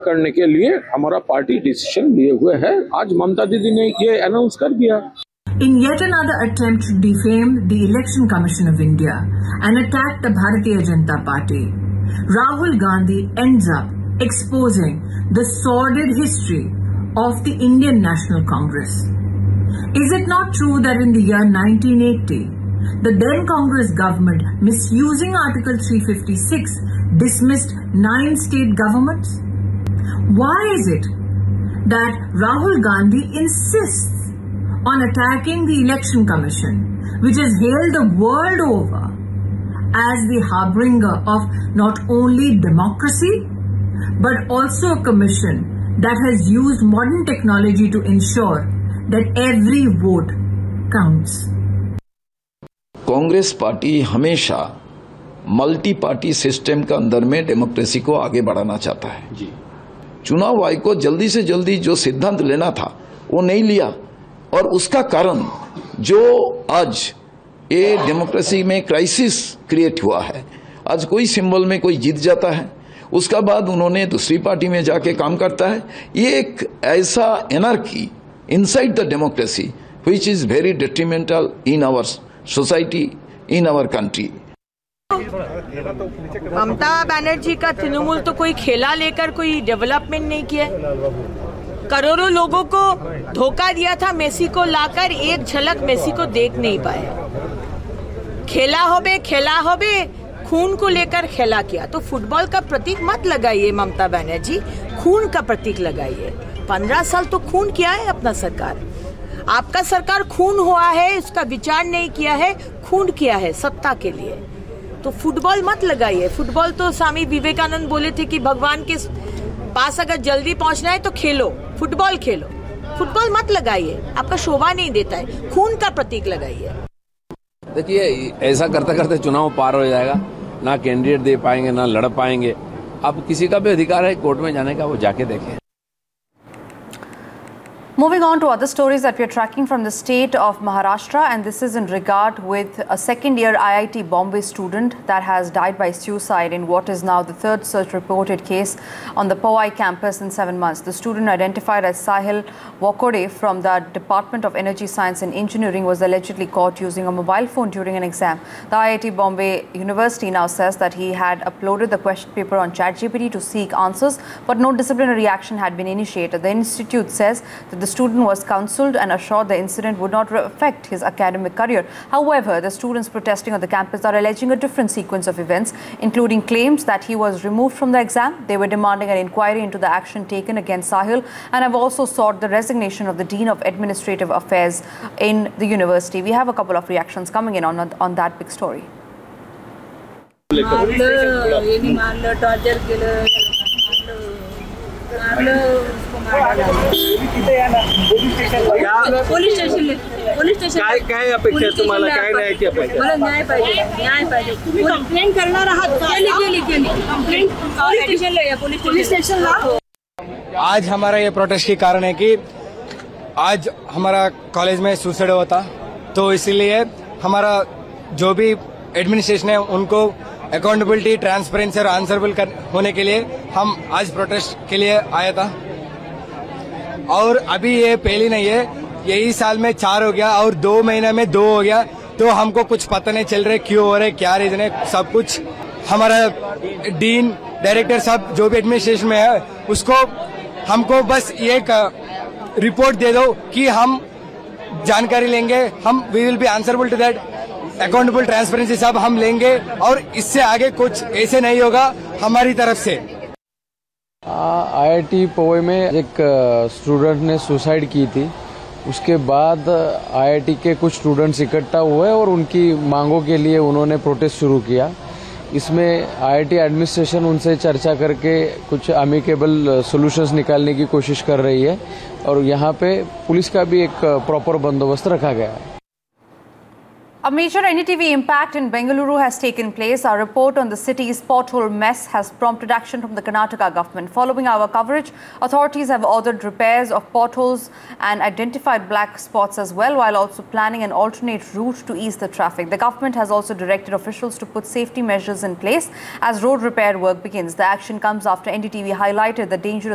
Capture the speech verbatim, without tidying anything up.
करने के लिए हमारा पार्टी डिसीजन लिए हुए है। आज ममता दीदी ने ये अनाउंस कर दिया। In yet another attempt to defame the Election Commission of India and attack the Bharatiya Janata Party, Rahul Gandhi ends up exposing the sordid history of the Indian National Congress. Is it not true that in the year nineteen eighty, the then Congress government, misusing Article three fifty-six, dismissed nine state governments? Why is it that Rahul Gandhi insists on attacking the Election Commission, which is hailed the world over as the harbinger of not only democracy, but also a commission that has used modern technology to ensure that every vote counts? Congress party हमेशा multi party system के अंदर में democracy को आगे बढ़ाना चाहता है। जी। चुनाव आयोग को जल्दी से जल्दी जो सिद्धांत लेना था वो नहीं लिया, और उसका कारण जो आज ये डेमोक्रेसी में क्राइसिस क्रिएट हुआ है। आज कोई सिंबल में कोई जीत जाता है, उसका बाद उन्होंने दूसरी पार्टी में जाके काम करता है। ये एक ऐसा anarchy inside the democracy which is very detrimental in our society, in our country. Mamata Banerjee का तृणमूल तो कोई खेला लेकर कोई डेवलपमेंट नहीं किया। करोड़ों लोगों को धोखा दिया था, मेसी को लाकर एक झलक मेसी को देख नहीं पाए। खेला होबे खेला होबे खून को लेकर खेला किया। तो फुटबॉल का प्रतीक मत लगाइए ममता बनर्जी, खून का प्रतीक लगाइए। पंद्रह साल तो खून किया है अपना सरकार। आपका सरकार खून हुआ है, उसका विचार नहीं किया है, खून किया है सत्ता के लिए। तो फुटबॉल मत लगाइए। फुटबॉल तो स्वामी विवेकानंद बोले थे कि भगवान के पास अगर जल्दी पहुंचना है तो खेलो, फुटबॉल खेलो। फुटबॉल मत लगाइए, आपका शोभा नहीं देता है। खून का प्रतीक लगाइए। देखिए, ऐसा करते करते चुनाव पार हो जाएगा, ना कैंडिडेट दे पाएंगे ना लड़ पाएंगे। अब किसी का भी अधिकार है कोर्ट में जाने का, वो जाके देखें। Moving on to other stories that we are tracking from the state of Maharashtra, and this is in regard with a second year I I T Bombay student that has died by suicide in what is now the third such reported case on the Powai campus in seven months. The student, identified as Sahil Wakode from the Department of Energy Science and Engineering, was allegedly caught using a mobile phone during an exam. The I I T Bombay University now says that he had uploaded the question paper on ChatGPT to seek answers, but no disciplinary action had been initiated. The institute says that the student was counseled and assured the incident would not affect his academic career. However, the students protesting on the campus are alleging a different sequence of events, including claims that he was removed from the exam. They were demanding an inquiry into the action taken against Sahil and have also sought the resignation of the Dean of Administrative Affairs in the university. We have a couple of reactions coming in on, on that big story. Police station police station काय काय अपेक्षा तुम्हाला? काय न्याय पाहिजे? मला न्याय पाहिजे, न्याय पाहिजे। तुम्ही कंप्लेंट करणार आहात? केली केली केली कंप्लेंट पोलीस स्टेशनला या, पोलीस स्टेशनला। आज हमारा ये प्रोटेस्ट के कारण है कि आज हमारा कॉलेज में सुसाइड हुआ था, तो इसीलिए हमारा जो भी एडमिनिस्ट्रेशन है उनको अकाउंटेबिलिटी, ट्रांसपेरेंसी और आंसरेबल होने के लिए हम आज प्रोटेस्ट के लिए आया था। और अभी ये पहली नहीं है, यही साल में चार हो गया और दो महीने में दो हो गया, तो हमको कुछ पता नहीं चल रहा क्यों हो रहे, क्या रीजन है। सब कुछ हमारा डीन, डायरेक्टर साहब जो भी एडमिनिस्ट्रेशन में है उसको हमको बस एक रिपोर्ट दे दो कि हम जानकारी लेंगे, हम we will be answerable to that, accountable, transparency सब हम लेंगे और इससे आगे कुछ ऐसे नहीं होगा हमारी तरफ से। आई आई टी पवई में एक स्टूडेंट ने सुसाइड की थी। उसके बाद आई आई टी के कुछ स्टूडेंट्स इकट्ठा हुए और उनकी मांगों के लिए उन्होंने प्रोटेस्ट शुरू किया। इसमें आई आई टी एडमिनिस्ट्रेशन उनसे चर्चा करके कुछ अमिकेबल सॉल्यूशंस निकालने की कोशिश कर रही है और यहाँ पे पुलिस का भी एक प्रॉपर बंदोबस्त रखा गया है। A major N D T V impact in Bengaluru has taken place. Our report on the city's pothole mess has prompted action from the Karnataka government. Following our coverage, authorities have ordered repairs of potholes and identified black spots as well, while also planning an alternate route to ease the traffic. The government has also directed officials to put safety measures in place as road repair work begins. The action comes after N D T V highlighted the dangerous